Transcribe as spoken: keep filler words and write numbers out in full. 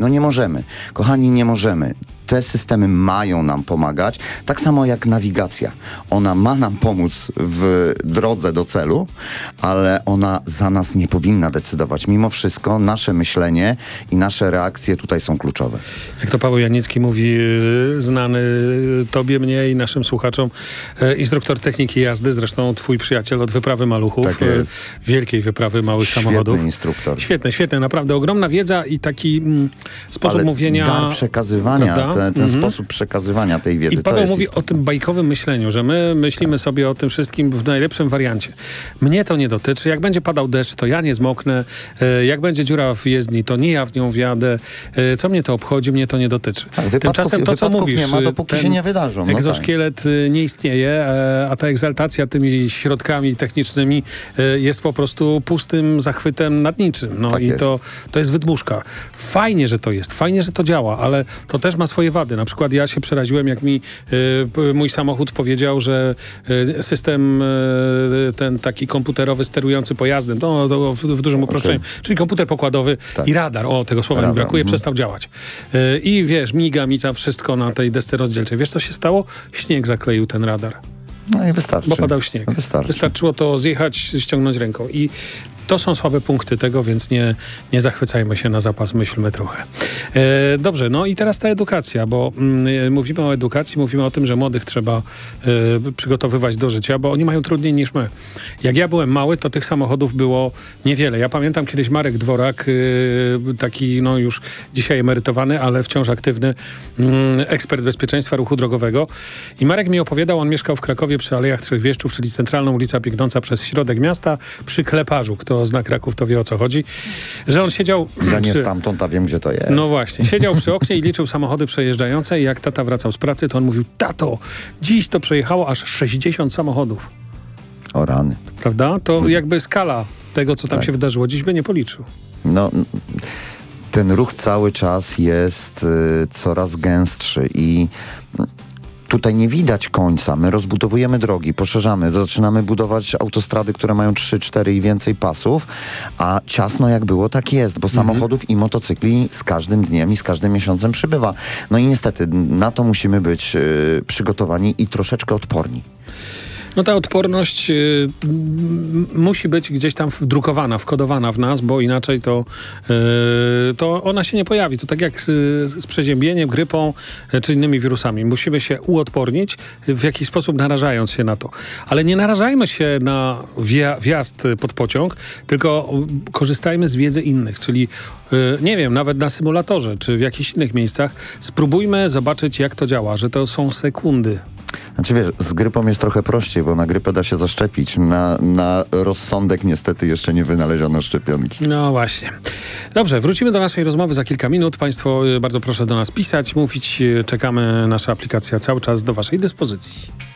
No nie możemy. Kochani, nie możemy. Te systemy mają nam pomagać, tak samo jak nawigacja. Ona ma nam pomóc w drodze do celu, ale ona za nas nie powinna decydować. Mimo wszystko nasze myślenie i nasze reakcje tutaj są kluczowe. Jak to Paweł Janicki mówi, znany tobie, mnie i naszym słuchaczom, instruktor techniki jazdy, zresztą twój przyjaciel od wyprawy maluchów, tak jest. Wielkiej wyprawy małych Świetny samochodów. Świetny instruktor. Świetne, świetne, naprawdę ogromna wiedza i taki mm, sposób ale mówienia. dar przekazywania, prawda? ten, ten mhm. sposób przekazywania tej wiedzy. I Paweł to jest mówi istotne. o tym bajkowym myśleniu, że my myślimy sobie o tym wszystkim w najlepszym wariancie. Mnie to nie dotyczy. Jak będzie padał deszcz, to ja nie zmoknę. E, jak będzie dziura w jezdni, to nie ja w nią wjadę. E, co mnie to obchodzi? Mnie to nie dotyczy. Tak, wypadków, Tymczasem to, co mówisz, nie ma, dopóki się nie wydarzą. No egzoszkielet tak. nie istnieje, e, a ta egzaltacja tymi środkami technicznymi e, jest po prostu pustym zachwytem nad niczym. No tak i jest. to, to jest wydmuszka. Fajnie, że to jest. Fajnie, że to działa, ale to też ma swoje wady. Na przykład ja się przeraziłem, jak mi y, mój samochód powiedział, że y, system y, ten taki komputerowy sterujący pojazdem, no to w, w dużym uproszczeniu, okay. czyli komputer pokładowy tak. i radar, o tego słowa radar. mi brakuje, mm. przestał działać. Y, I wiesz, miga mi tam wszystko na tej desce rozdzielczej. Wiesz, co się stało? Śnieg zakleił ten radar. No i wystarczy. Bo padał śnieg. Wystarczy. Wystarczyło to zjechać, ściągnąć ręką. I to są słabe punkty tego, więc nie, nie zachwycajmy się na zapas, myślmy trochę. E, dobrze, no i teraz ta edukacja, bo mm, mówimy o edukacji, mówimy o tym, że młodych trzeba e, przygotowywać do życia, bo oni mają trudniej niż my. Jak ja byłem mały, to tych samochodów było niewiele. Ja pamiętam kiedyś Marek Dworak, e, taki no już dzisiaj emerytowany, ale wciąż aktywny mm, ekspert bezpieczeństwa ruchu drogowego. I Marek mi opowiadał, on mieszkał w Krakowie przy Alejach Trzech Wieszczów, czyli centralna ulica biegnąca przez środek miasta, przy Kleparzu. Kto zna Kraków, to wie, o co chodzi. Że on siedział... Ja nie przy... stamtąd, a wiem, gdzie to jest. No właśnie. Siedział przy oknie i liczył samochody przejeżdżające i jak tata wracał z pracy, to on mówił, tato, dziś to przejechało aż sześćdziesiąt samochodów. O rany. Prawda? To hmm. jakby skala tego, co tam tak. się wydarzyło. Dziś by nie policzył. No... Ten ruch cały czas jest y, coraz gęstszy i... Tutaj nie widać końca. My rozbudowujemy drogi, poszerzamy, zaczynamy budować autostrady, które mają trzy, cztery i więcej pasów, a ciasno jak było, tak jest, bo samochodów mm-hmm. i motocykli z każdym dniem i z każdym miesiącem przybywa. No i niestety na to musimy być y, przygotowani i troszeczkę odporni. No ta odporność y, m, musi być gdzieś tam wdrukowana, wkodowana w nas, bo inaczej to, y, to ona się nie pojawi. To tak jak z, z przeziębieniem, grypą y, czy innymi wirusami. Musimy się uodpornić, w jakiś sposób narażając się na to. Ale nie narażajmy się na wja- wjazd pod pociąg, tylko korzystajmy z wiedzy innych, czyli y, nie wiem, nawet na symulatorze, czy w jakichś innych miejscach spróbujmy zobaczyć, jak to działa, że to są sekundy. Znaczy wiesz, z grypą jest trochę prościej, bo na grypę da się zaszczepić. Na, na rozsądek niestety jeszcze nie wynaleziono szczepionki. No właśnie. Dobrze, wrócimy do naszej rozmowy za kilka minut. Państwo bardzo proszę do nas pisać, mówić. Czekamy, nasza aplikacja cały czas do waszej dyspozycji.